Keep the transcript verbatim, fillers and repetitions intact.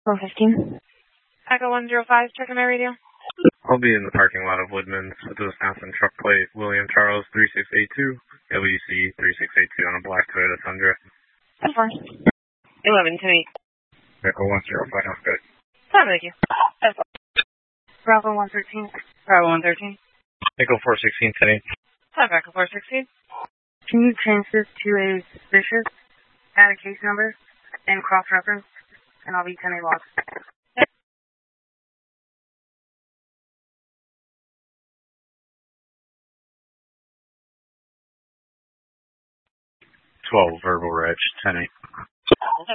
one fifteen. Echo one zero five, checking my radio. I'll be in the parking lot of Woodman's with the Wisconsin truck plate William Charles three six eight two, W C three six eight two on a black Toyota Tundra. That's fine. eleven ten eight. Echo one zero five, sounds good. Sorry, thank you. That's fine. Bravo one thirteen. Bravo one thirteen. Echo four sixteen, ten eight. Five Echo four sixteen. Can you change this to a suspicious, add a case number, and cross-reference, and I'll be ten eight logs. twelve verbal reg, ten eight.